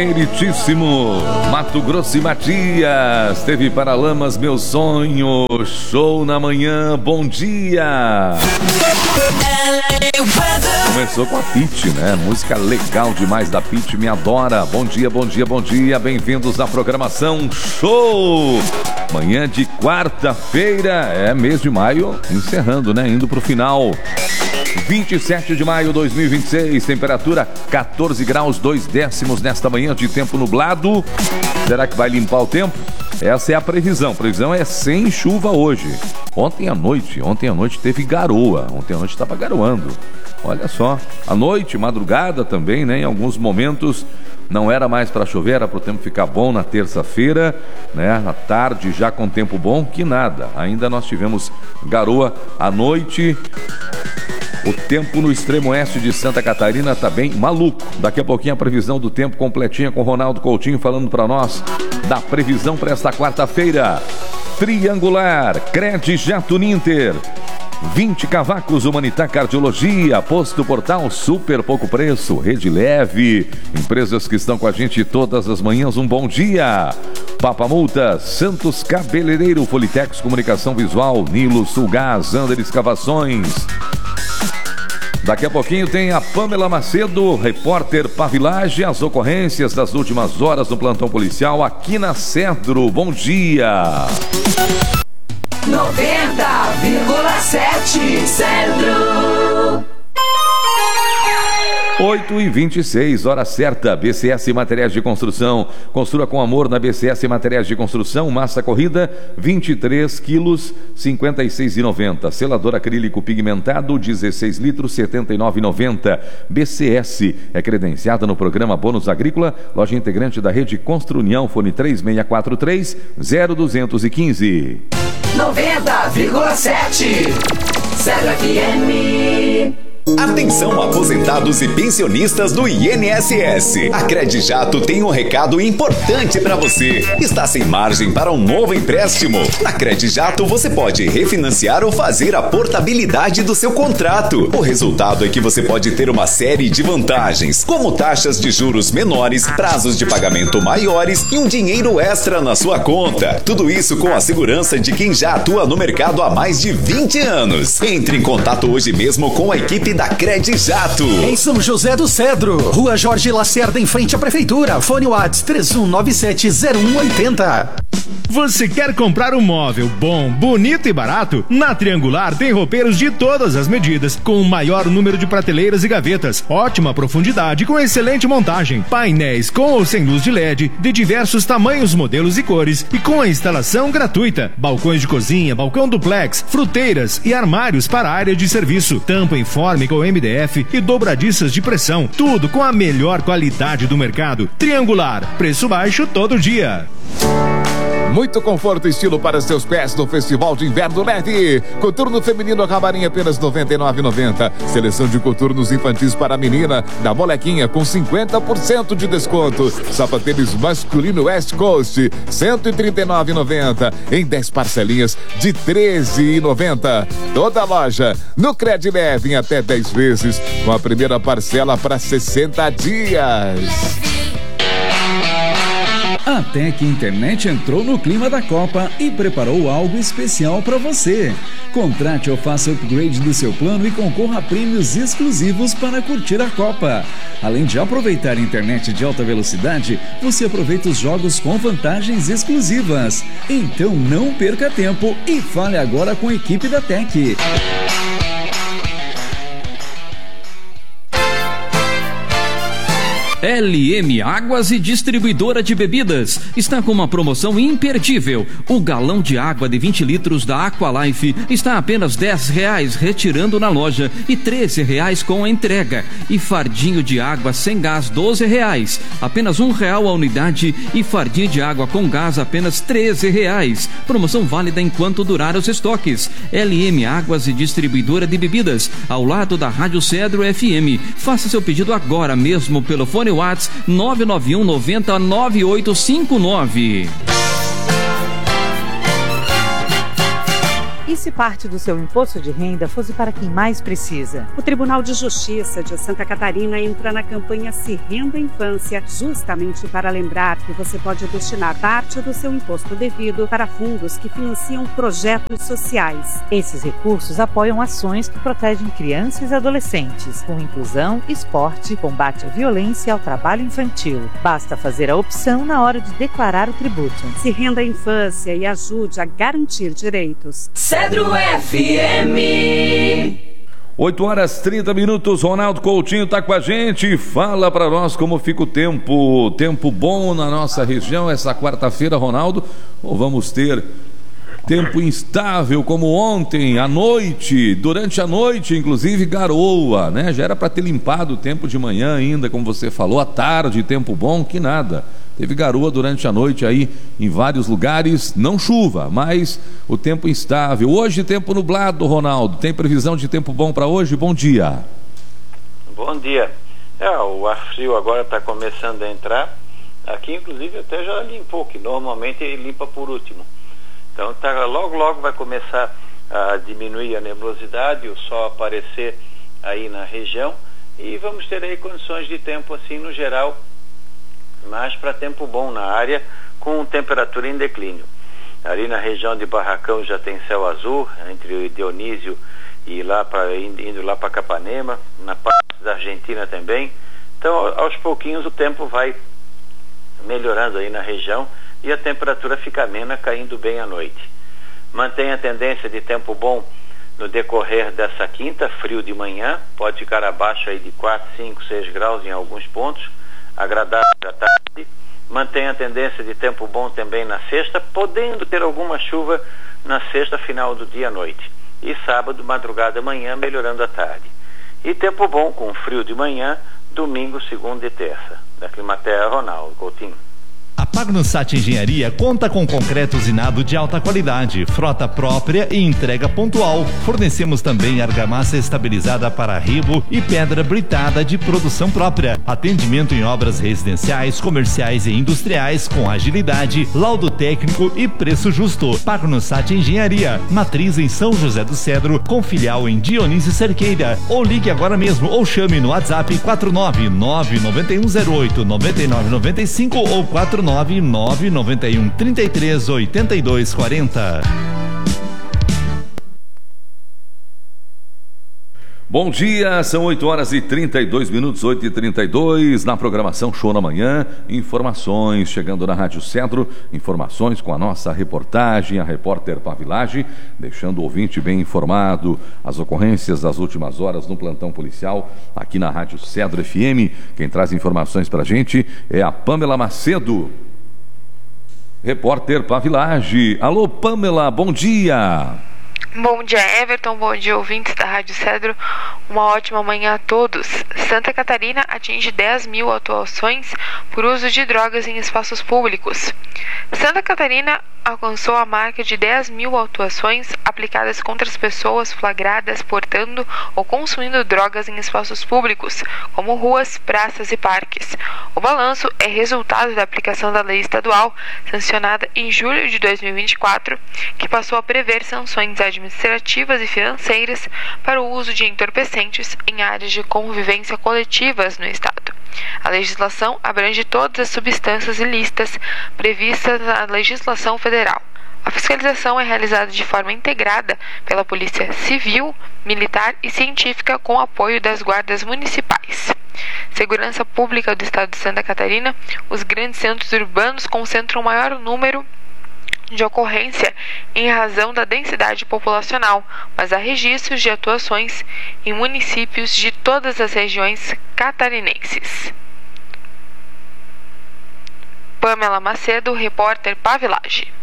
Meritíssimo, Mato Grosso e Matias, teve Paralamas, Meu Sonho, show na manhã, bom dia. Começou com a Pitty, né? Música legal demais da Pitty, me adora. Bom dia, bom dia, bom dia, bem-vindos à programação Show. Manhã de quarta-feira, mês de maio, encerrando, né? Indo pro final. 27 de maio de 2026, temperatura 14 graus 2 décimos nesta manhã de tempo nublado. Será que vai limpar o tempo? Essa é a previsão. A previsão é sem chuva hoje. Ontem à noite teve garoa. Ontem à noite estava garoando. Olha só, à noite, madrugada também, né? Em alguns momentos não era mais para chover, era para o tempo ficar bom na terça-feira, né? Na tarde já com tempo bom, que nada. Ainda nós tivemos garoa à noite. O tempo no extremo oeste de Santa Catarina tá bem maluco. Daqui a pouquinho a previsão do tempo completinha com Ronaldo Coutinho falando para nós da previsão para esta quarta-feira. Triangular, Credijato Ninter, 20 Cavacos, Humanitar Cardiologia, Posto Portal, super pouco preço, Rede Leve, empresas que estão com a gente todas as manhãs, um bom dia. Papa Multa, Santos Cabeleireiro, Folitex Comunicação Visual, Nilo Sulgás, Ander Escavações. Daqui a pouquinho tem a Pamela Macedo, repórter Pavilagem, as ocorrências das últimas horas no plantão policial aqui na Cedro. Bom dia! 90,7 Cedro. 8h26, hora certa. BCS Materiais de Construção. Construa com amor na BCS Materiais de Construção. Massa corrida, 23 quilos, 56,90. Selador acrílico pigmentado, 16 litros, 79,90. BCS é credenciada no programa Bônus Agrícola. Loja integrante da rede Construnião. Fone 3643-0215. 90,7 Cedro FM. Atenção, aposentados e pensionistas do INSS. A Credijato tem um recado importante para você. Está sem margem para um novo empréstimo? Na Credijato você pode refinanciar ou fazer a portabilidade do seu contrato. O resultado é que você pode ter uma série de vantagens, como taxas de juros menores, prazos de pagamento maiores e um dinheiro extra na sua conta. Tudo isso com a segurança de quem já atua no mercado há mais de 20 anos. Entre em contato hoje mesmo com a equipe da Credijato. Em São José do Cedro, Rua Jorge Lacerda, em frente à Prefeitura. Fone WhatsApp 31970180. Você quer comprar um móvel bom, bonito e barato? Na Triangular tem roupeiros de todas as medidas, com o maior número de prateleiras e gavetas, ótima profundidade com excelente montagem, painéis com ou sem luz de LED, de diversos tamanhos, modelos e cores, e com a instalação gratuita, balcões de cozinha, balcão duplex, fruteiras e armários para a área de serviço, tampa informe com MDF e dobradiças de pressão, tudo com a melhor qualidade do mercado. Triangular, preço baixo todo dia. Muito conforto e estilo para seus pés no Festival de Inverno Leve. Coturno feminino acaba em apenas R$ 99,90. Seleção de coturnos infantis para a menina da Molequinha com 50% de desconto. Sapatênis masculino West Coast, R$ 139,90. Em 10 parcelinhas de R$ 13,90. Toda loja no Cred Leve em até 10 vezes, com a primeira parcela para 60 dias. A Tec Internet entrou no clima da Copa e preparou algo especial para você. Contrate ou faça upgrade do seu plano e concorra a prêmios exclusivos para curtir a Copa. Além de aproveitar a internet de alta velocidade, você aproveita os jogos com vantagens exclusivas. Então não perca tempo e fale agora com a equipe da Tec. LM Águas e Distribuidora de Bebidas está com uma promoção imperdível. O galão de água de 20 litros da Aqualife está a apenas R$10, retirando na loja, e R$13 com a entrega. E fardinho de água sem gás R$12, apenas R$1 a unidade, e fardinho de água com gás apenas R$13. Promoção válida enquanto durar os estoques. LM Águas e Distribuidora de Bebidas, ao lado da Rádio Cedro FM. Faça seu pedido agora mesmo pelo fone WhatsApp 991 90 9859. E se parte do seu imposto de renda fosse para quem mais precisa? O Tribunal de Justiça de Santa Catarina entra na campanha Se Renda Infância, justamente para lembrar que você pode destinar parte do seu imposto devido para fundos que financiam projetos sociais. Esses recursos apoiam ações que protegem crianças e adolescentes, com inclusão, esporte, combate à violência e ao trabalho infantil. Basta fazer a opção na hora de declarar o tributo. Se renda à infância e ajude a garantir direitos. Cedro FM. 8h30, Ronaldo Coutinho está com a gente. Fala para nós como fica o tempo. Tempo bom na nossa região essa quarta-feira, Ronaldo? Ou vamos ter tempo instável como ontem, à noite, durante a noite, inclusive garoa, né? Já era para ter limpado o tempo de manhã ainda, como você falou, à tarde, tempo bom, que nada. Teve garoa durante a noite aí em vários lugares, não chuva, mas o tempo instável. Hoje tempo nublado, Ronaldo. Tem previsão de tempo bom para hoje? Bom dia. Bom dia. O ar frio agora está começando a entrar. Aqui inclusive até já limpou, que normalmente ele limpa por último. Então logo vai começar a diminuir a nebulosidade, o sol aparecer aí na região e vamos ter aí condições de tempo assim no geral, mas para tempo bom na área, com temperatura em declínio. Ali na região de Barracão já tem céu azul, entre o Dionísio e indo lá para Capanema, na parte da Argentina também. Então aos pouquinhos o tempo vai melhorando aí na região e a temperatura fica amena, caindo bem à noite. Mantém a tendência de tempo bom no decorrer dessa quinta, frio de manhã, pode ficar abaixo aí de 4, 5, 6 graus em alguns pontos, agradável à tarde. Mantém a tendência de tempo bom também na sexta, podendo ter alguma chuva na sexta, final do dia à noite. E sábado, madrugada, amanhã, melhorando à tarde. E tempo bom com frio de manhã, domingo, segunda e terça. Da Climaterra, Ronaldo Coutinho. A Pagnussat Engenharia conta com concreto usinado de alta qualidade, frota própria e entrega pontual. Fornecemos também argamassa estabilizada para rebo e pedra britada de produção própria. Atendimento em obras residenciais, comerciais e industriais com agilidade, laudo técnico e preço justo. Pagnussat Engenharia, matriz em São José do Cedro, com filial em Dionísio Cerqueira. Ou ligue agora mesmo ou chame no WhatsApp 499-9108-9995 ou 49991338240. Bom dia, são 8h32, 8h32, na programação Show na Manhã, informações chegando na Rádio Cedro, informações com a nossa reportagem, a repórter Pavilage, deixando o ouvinte bem informado, as ocorrências das últimas horas no plantão policial, aqui na Rádio Cedro FM. Quem traz informações pra gente é a Pamela Macedo, repórter Pavilage. Alô, Pamela, bom dia! Bom dia, Everton. Bom dia, ouvintes da Rádio Cedro. Uma ótima manhã a todos. Santa Catarina atinge 10 mil autuações por uso de drogas em espaços públicos. Santa Catarina alcançou a marca de 10 mil autuações aplicadas contra as pessoas flagradas portando ou consumindo drogas em espaços públicos, como ruas, praças e parques. O balanço é resultado da aplicação da lei estadual, sancionada em julho de 2024, que passou a prever sanções administrativas e financeiras para o uso de entorpecentes em áreas de convivência coletivas no Estado. A legislação abrange todas as substâncias ilícitas previstas na legislação federal. A fiscalização é realizada de forma integrada pela Polícia Civil, Militar e Científica com apoio das guardas municipais. Segurança Pública do Estado de Santa Catarina, os grandes centros urbanos concentram o maior número de ocorrência em razão da densidade populacional, mas há registros de atuações em municípios de todas as regiões catarinenses. Pamela Macedo, repórter Pavilage.